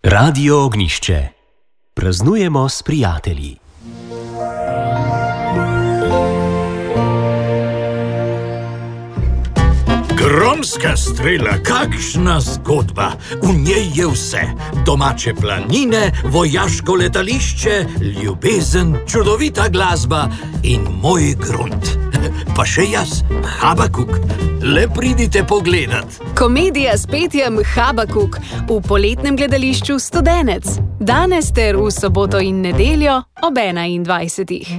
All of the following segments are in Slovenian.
Radio Ognišče. Praznujemo s prijatelji. Gromska strela, kakšna zgodba! V njej je vse. Domače planine, vojaško letališče, ljubezen, čudovita glasba in moj grunt. Pa še jaz, Habakuk. Le pridite pogledat. Komedija s petjem Habakuk v poletnem gledališču Studenec. Danes ter v soboto in nedeljo ob 21.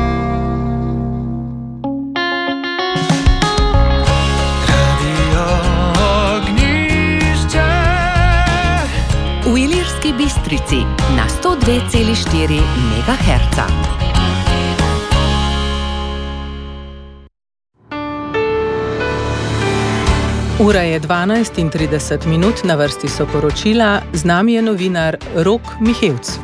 V Ilirski Bistrici na 102,4 MHz. Ura je 12:30, na vrsti so poročila, z nami je novinar Rok Mihevc.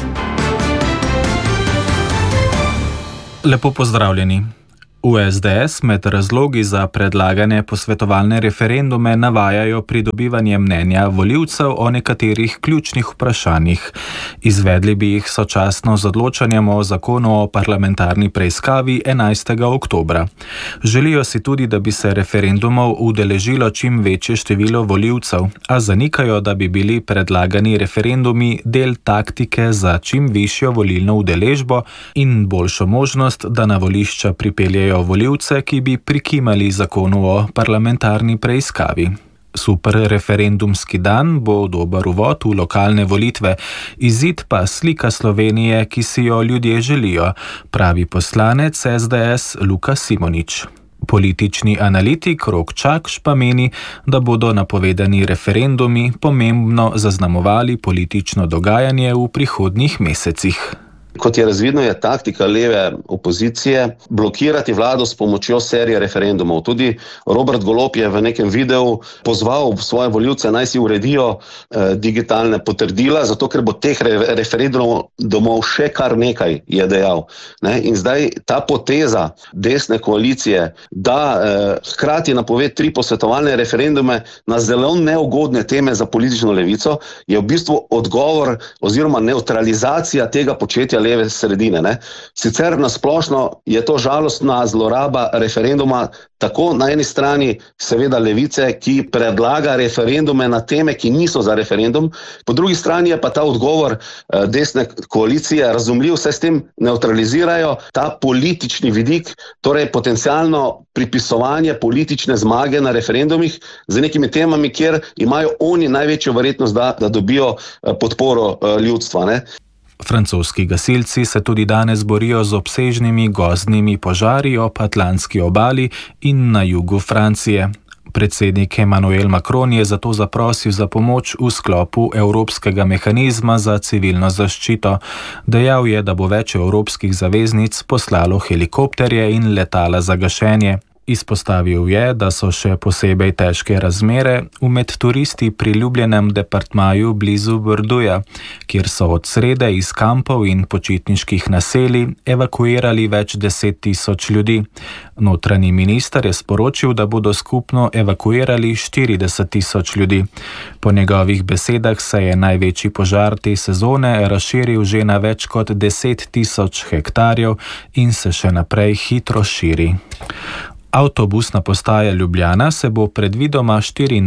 Lepo pozdravljeni. V SDS med razlogi za predlagane posvetovalne referendume navajajo pridobivanje mnenja volivcev o nekaterih ključnih vprašanjih. Izvedli bi jih sočasno z odločanjem o zakonu o parlamentarni preiskavi 11. oktobra. Želijo si tudi, da bi se referendumov udeležilo čim večje število volivcev, a zanikajo, da bi bili predlagani referendumi del taktike za čim višjo volilno udeležbo in boljšo možnost, da na volišča pripeljejo volivce, ki bi prikimali zakonu o parlamentarni preiskavi. Super referendumski dan bo dober uvod v lokalne volitve, izid pa slika Slovenije, ki si jo ljudje želijo, pravi poslanec SDS Luka Simonič. Politični analitik Rok Čakš pa meni, da bodo napovedani referendumi pomembno zaznamovali politično dogajanje v prihodnjih mesecih. Kot je razvidno, je taktika leve opozicije blokirati vlado s pomočjo serije referendumov. Tudi Robert Golob je v nekem videu pozval svoje volivce, naj si uredijo digitalne potrdila, zato ker bo teh referendumov še kar nekaj, je dejal. In zdaj ta poteza desne koalicije, da hkrati napove 3 posvetovalne referendume na zelo neugodne teme za politično levico, je v bistvu odgovor oziroma neutralizacija tega početja leve sredine. Sicer nasplošno je to žalostna zloraba referenduma, tako na eni strani seveda levice, ki predlaga referendume na teme, ki niso za referendum, po drugi strani je pa ta odgovor desne koalicije razumljiv, saj s tem neutralizirajo ta politični vidik, torej potencialno pripisovanje politične zmage na referendumih z nekimi temami, kjer imajo oni največjo verjetnost, da dobijo podporo ljudstva. Francoski gasilci se tudi danes borijo z obsežnimi gozdnimi požari ob Atlantski obali in na jugu Francije. Predsednik Emmanuel Macron je zato zaprosil za pomoč v sklopu Evropskega mehanizma za civilno zaščito. Dejal je, da bo več evropskih zaveznic poslalo helikopterje in letala za gašenje. Izpostavil je, da so še posebej težke razmere v med turisti priljubljenem departmaju blizu Bordeauxa, kjer so od srede iz kampov in počitniških naselij evakuirali več 10.000 ljudi. Notranji minister je sporočil, da bodo skupno evakuirali 40.000 ljudi. Po njegovih besedah se je največji požar te sezone razširil že na več kot 10.000 hektarjev in se še naprej hitro širi. Avtobusna postaja Ljubljana se bo predvidoma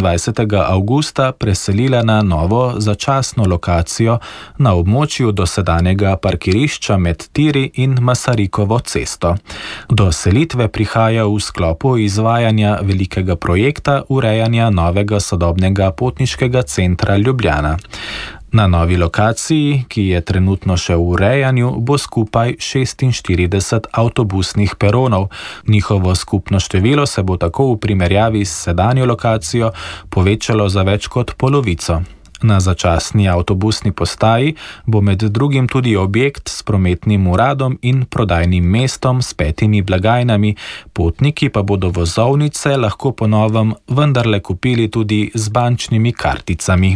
24. avgusta preselila na novo začasno lokacijo na območju dosedanjega parkirišča med Tiri in Masarikovo cesto. Do selitve prihaja v sklopu izvajanja velikega projekta urejanja novega sodobnega potniškega centra Ljubljana. Na novi lokaciji, ki je trenutno še v urejanju, bo skupaj 46 avtobusnih peronov. Njihovo skupno število se bo tako v primerjavi s sedanjo lokacijo povečalo za več kot polovico. Na začasni avtobusni postaji bo med drugim tudi objekt s prometnim uradom in prodajnim mestom s 5 blagajnami. Potniki pa bodo vozovnice lahko po novem vendarle kupili tudi z bančnimi karticami.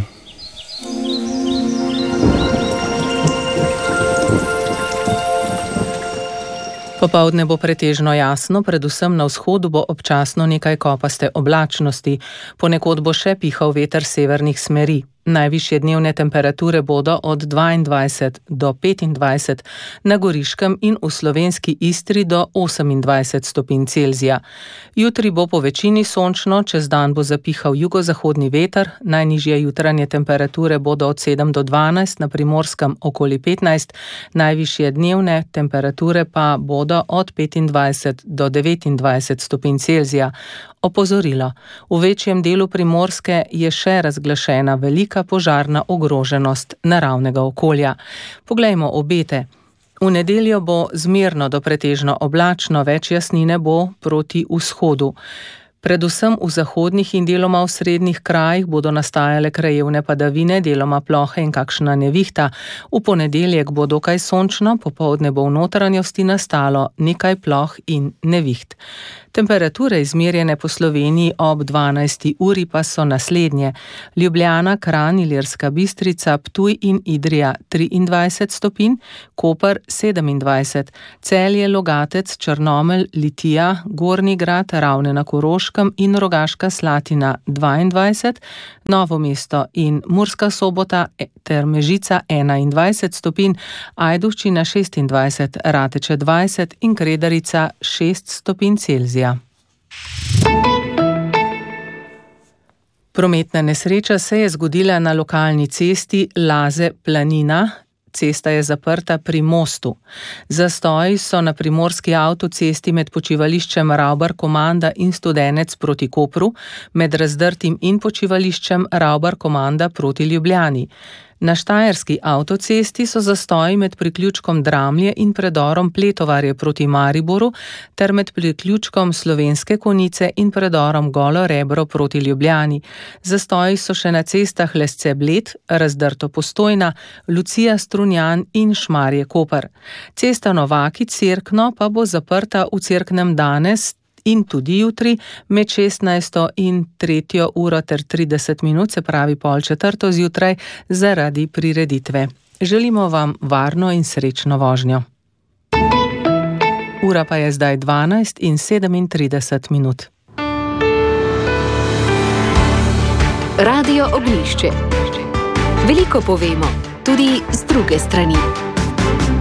Popoldne bo pretežno jasno, predvsem na vzhodu bo občasno nekaj kopaste oblačnosti, ponekod bo še pihal veter severnih smeri. Najvišje dnevne temperature bodo od 22 do 25, na Goriškem in v slovenski Istri do 28 stopinj Celzija. Jutri bo po večini sončno, čez dan bo zapihal jugozahodni veter, najnižje jutranje temperature bodo od 7 do 12, na Primorskem okoli 15, najvišje dnevne temperature pa bodo od 25 do 29 stopinj Celzija. Opozorilo: v večjem delu Primorske je še razglašena velika požarna ogroženost naravnega okolja. Poglejmo obete. V nedeljo bo zmerno do pretežno oblačno, več jasnine bo proti vzhodu. Predvsem v zahodnih in deloma v srednjih krajih bodo nastajale krajevne padavine, deloma plohe in kakšna nevihta. V ponedeljek bo dokaj sončno, popoldne bo v notranjosti nastalo nekaj ploh in neviht. Temperature izmerjene po Sloveniji ob 12. uri pa so naslednje: Ljubljana, Kranj, Ilirska Bistrica, Ptuj in Idrija 23 stopinj, Koper 27, Celje, Logatec, Črnomelj, Litija, Gornji Grad, Ravne na Koroškem in Rogaška Slatina 22, Novo mesto in Murska Sobota ter Mežica 21 stopinj, Ajdovščina 26, Rateče 20 in Kredarica 6 stopinj Celzija. Prometna nesreča se je zgodila na lokalni cesti Laze-Planina. Cesta je zaprta pri mostu. Zastoji so na primorski avtocesti med počivališčem Ravbar-Komanda in Studenec proti Kopru, med Razdrtim in počivališčem Ravbar-Komanda proti Ljubljani. Na štajerski avtocesti so zastoji med priključkom Dramlje in predorom Pletovarje proti Mariboru ter med priključkom Slovenske Konjice in predorom Golo Rebro proti Ljubljani. Zastoji so še na cestah Lesce-Bled, Razdrto-Postojna, Lucija-Strunjan in Šmarje-Koper. Cesta Novaki-Cerkno pa bo zaprta v Cerknem danes in tudi jutri med 16. in 3. uro ter 30 minut, se pravi 3:30 zjutraj, zaradi prireditve. Želimo vam varno in srečno vožnjo. Ura pa je zdaj 12 in 37 minut. Radio Ognjišče. Veliko povemo, tudi z druge strani.